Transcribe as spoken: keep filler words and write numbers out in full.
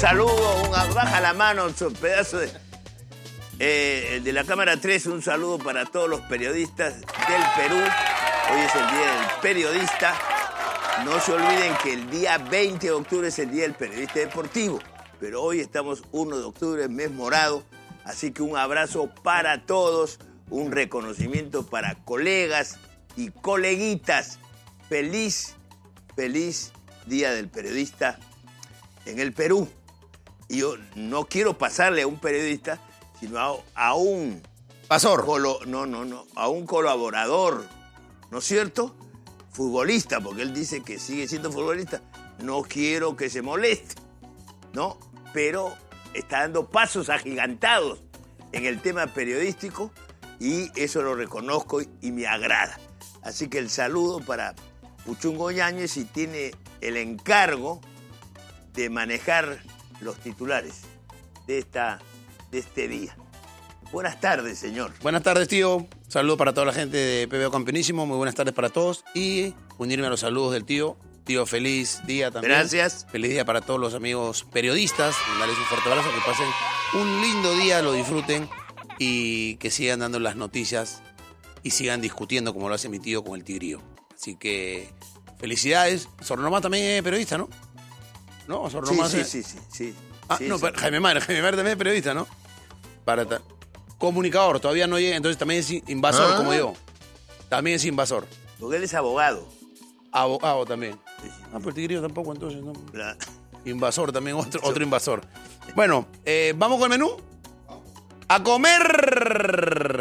saludo, una, baja la mano, un pedazo de... Eh, el de la Cámara tres, un saludo para todos los periodistas del Perú. Hoy es el Día del Periodista. No se olviden que el día veinte de octubre es el Día del Periodista Deportivo. Pero hoy estamos uno de octubre, mes morado. Así que un abrazo para todos, un reconocimiento para colegas y coleguitas. Feliz, feliz Día del Periodista en el Perú. Y yo no quiero pasarle a un periodista, sino a, a un... Pasor. Colo, no, no, no, a un colaborador, ¿no es cierto? Futbolista, porque él dice que sigue siendo futbolista. No quiero que se moleste, ¿no? Pero está dando pasos agigantados en el tema periodístico y eso lo reconozco y, y me agrada. Así que el saludo para Puchungo Yáñez y tiene el encargo de manejar los titulares de, esta, de este día. Buenas tardes, señor. Buenas tardes, tío. Saludos para toda la gente de P B O Campeonísimo. Muy buenas tardes para todos. Y unirme a los saludos del tío. Tío, feliz día también. Gracias. Feliz día para todos los amigos periodistas. Darles un fuerte abrazo, que pasen un lindo día, lo disfruten y que sigan dando las noticias y sigan discutiendo como lo hace mi tío con el tigrío. Así que felicidades. Sornomá también es periodista, ¿no? ¿No? Sornomá Sí, es... sí, sí, sí, sí. Ah, sí, no, sí. pero Jaime Mar, Jaime Mar también es periodista, ¿no? Para ta... Comunicador, todavía no llega, entonces también es invasor, ¿Ah? como yo. También es invasor. Porque él es abogado. Abogado también. Sí, sí. Ah, pero el tigrillo tampoco, entonces, ¿no? La- Invasor también, otro, otro invasor. Bueno, eh, ¿vamos con el menú? ¡A comer!